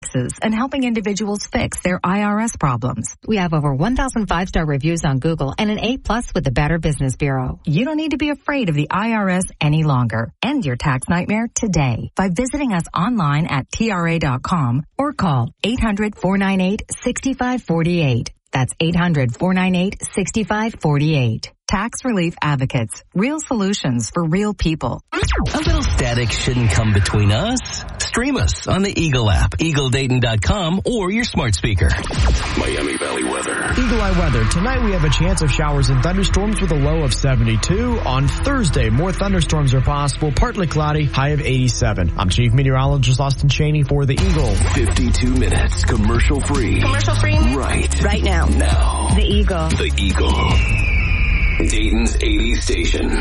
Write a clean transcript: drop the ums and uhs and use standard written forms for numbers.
taxes and helping individuals fix their IRS problems. We have over 1,000 5-star reviews on Google and an A+ with the Better Business Bureau. You don't need to be afraid of the IRS any longer. End your tax nightmare today by visiting us online at TRA.com or call 800-498-6548. That's 800-498-6548. Tax Relief Advocates. Real solutions for real people. A little static shouldn't come between us. Stream us on the Eagle app, EagleDayton.com, or your smart speaker. Miami Valley weather. Eagle Eye weather. Tonight we have a chance of showers and thunderstorms with a low of 72. On Thursday, more thunderstorms are possible, partly cloudy, high of 87. I'm Chief Meteorologist Austin Cheney for the Eagle. 52 minutes, commercial free. Commercial free? Right now. Now. The Eagle. The Eagle. Dayton's 80s station.